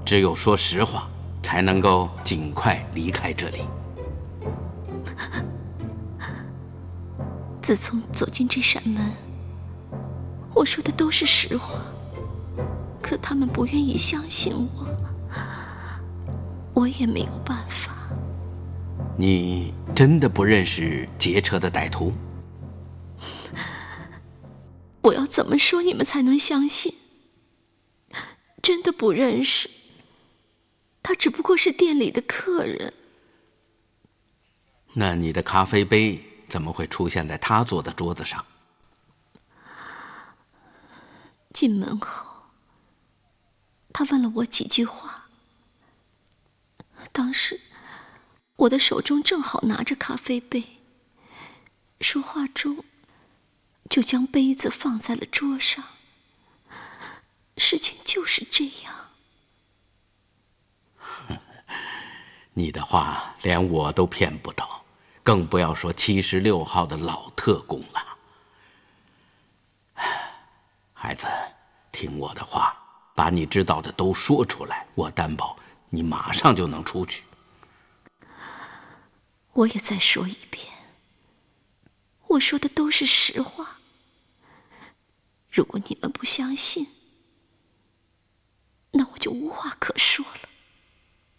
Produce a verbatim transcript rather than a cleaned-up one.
只有说实话，才能够尽快离开这里。 自从走进这扇门，我说的都是实话，可他们不愿意相信我，我也没有办法。 你真的不认识劫车的歹徒？ 我要怎么说你们才能相信？真的不认识，他只不过是店里的客人。 那你的咖啡杯怎么会出现在他坐的桌子上？ 进门后，他问了我几句话。当时我的手中正好拿着咖啡杯，说话中就将杯子放在了桌上。事情就是这样。 你的话连我都骗不倒，更不要说七十六号的老特工了。孩子，听我的话，把你知道的都说出来，我担保你马上就能出去。 我也再说一遍，我说的都是实话。如果你们不相信，那我就无话可说了。